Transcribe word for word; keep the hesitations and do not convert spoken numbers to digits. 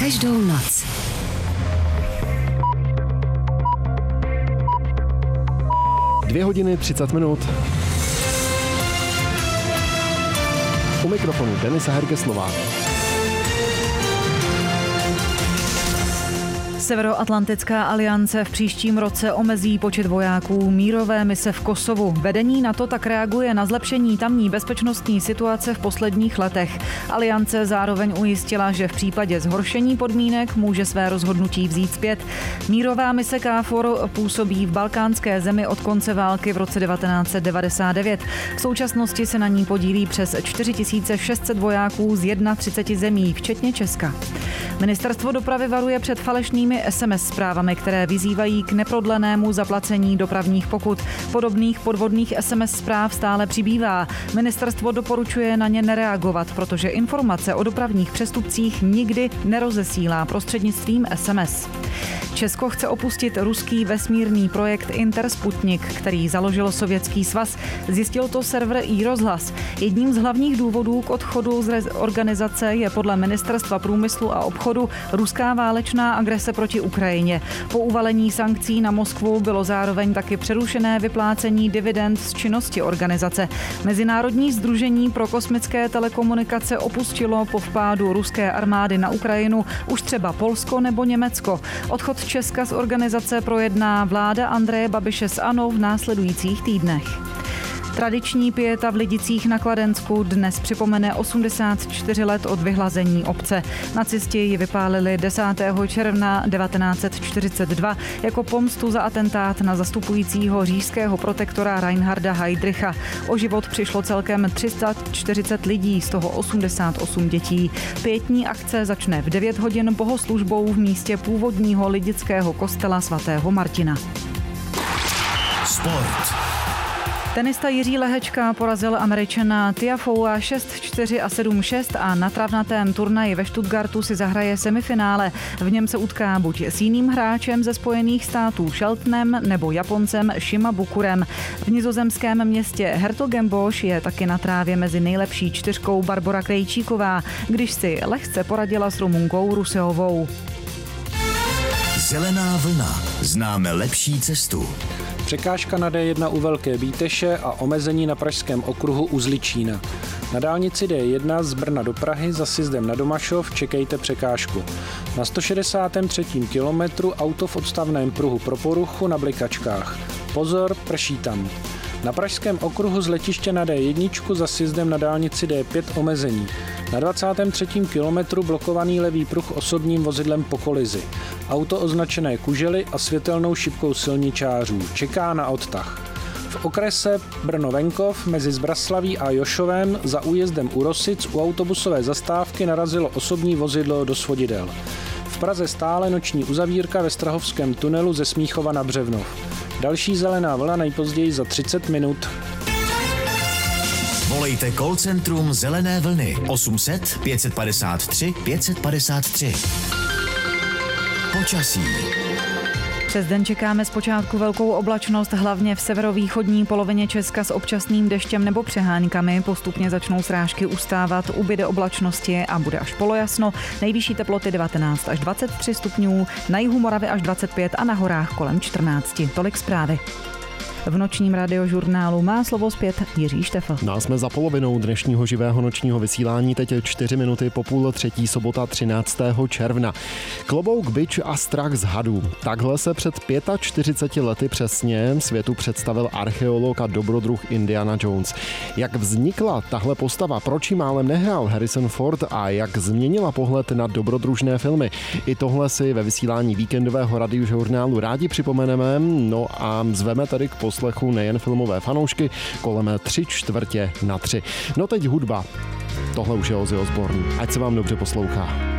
Každou noc. Dvě hodiny třicet minut. U mikrofonu Denisa Hergeslová. Severoatlantická aliance v příštím roce omezí počet vojáků mírové mise v Kosovu. Vedení NATO tak reaguje na zlepšení tamní bezpečnostní situace v posledních letech. Aliance zároveň ujistila, že v případě zhoršení podmínek může své rozhodnutí vzít zpět. Mírová mise KFOR působí v balkánské zemi od konce války v roce devatenáct set devadesát devět. V současnosti se na ní podílí přes čtyři tisíce šest set vojáků z třiceti jedna zemí, včetně Česka. Ministerstvo dopravy varuje před falešnými es em es zprávami, které vyzývají k neprodlenému zaplacení dopravních pokut. Podobných podvodných es em es zpráv stále přibývá. Ministerstvo doporučuje na ně nereagovat, protože informace o dopravních přestupcích nikdy nerozesílá prostřednictvím es em es. Česko chce opustit ruský vesmírný projekt Intersputnik, který založil Sovětský svaz. Zjistil to server iRozhlas. Jedním z hlavních důvodů k odchodu z organizace je podle Ministerstva průmyslu a obchodu ruská válečná agrese proti Ukrajině. Po uvalení sankcí na Moskvu bylo zároveň taky přerušené vyplácení dividend z činnosti organizace. Mezinárodní sdružení pro kosmické telekomunikace opustilo po vpádu ruské armády na Ukrajinu už třeba Polsko nebo Německo. Odchod Česka z organizace projedná vláda Andreje Babiše z ANO v následujících týdnech. Tradiční pieta v Lidicích na Kladensku dnes připomene osmdesát čtyři let od vyhlazení obce. Nacisti ji vypálili desátého června devatenáct set čtyřicet dva jako pomstu za atentát na zastupujícího říšského protektora Reinharda Heydricha. O život přišlo celkem tři sta čtyřicet lidí, z toho osmdesát osm dětí. Pietní akce začne v devět hodin bohoslužbou v místě původního lidického kostela svatého Martina. Sport. Tenista Jiří Lehečka porazil Američana Tiafoea šest čtyři a sedm šest a na travnatém turnaji ve Stuttgartu si zahraje semifinále. V něm se utká buď s jiným hráčem ze Spojených států Sheltonem nebo Japoncem Shimabukurem. V nizozemském městě Hertogenbosch je taky na trávě mezi nejlepší čtyřkou Barbora Krejčíková, když si lehce poradila s Rumunkou Ruseovou. Zelená vlna. Známe lepší cestu. Překážka na dé jedna u Velké Bíteše a omezení na pražském okruhu u Zličína. Na dálnici dé jedna z Brna do Prahy za sjezdem na Domašov čekejte překážku. Na sto šedesátém třetím kilometru auto v odstavném pruhu pro poruchu na blikačkách. Pozor, prší tam. Na pražském okruhu z letiště na dé jedna za sjezdem na dálnici dé pět omezení. Na dvacátém třetím kilometru blokovaný levý pruh osobním vozidlem po kolizi. Auto označené kužely a světelnou šipkou silničářů. Čeká na odtah. V okrese Brno-Venkov mezi Zbraslaví a Jošovem za újezdem u Rosic u autobusové zastávky narazilo osobní vozidlo do svodidel. V Praze stále noční uzavírka ve Strahovském tunelu ze Smíchova na Břevnov. Další zelená vlna nejpozději za třicet minut. Volejte call centrum Zelené vlny osm set pět padesát tři pět padesát tři. Počasí. Přes den čekáme zpočátku velkou oblačnost, hlavně v severovýchodní polovině Česka s občasným deštěm nebo přeháňkami. Postupně začnou srážky ustávat, ubyde oblačnosti a bude až polojasno. Nejvyšší teploty devatenáct až dvacet tři stupňů, na jihu Moravy až dvacet pět a na horách kolem čtrnáct. Tolik zprávy. V nočním radiožurnálu má slovo zpět Jiří Štefl. No, jsme za polovinou dnešního živého nočního vysílání, teď čtyři minuty po půl třetí, sobota třináctého června. Klobouk, bič a strach z hadů. Takhle se před čtyřiceti pěti lety přesně světu představil archeolog a dobrodruh Indiana Jones. Jak vznikla tahle postava, proč ji málem nehrál Harrison Ford a jak změnila pohled na dobrodružné filmy. I tohle si ve vysílání víkendového radiožurnálu rádi připomeneme, no a zveme tady k poslechu nejen filmové fanoušky kolem tři čtvrtě na tři. No teď hudba. Tohle už je Ozzy Osbourne. Ať se vám dobře poslouchá.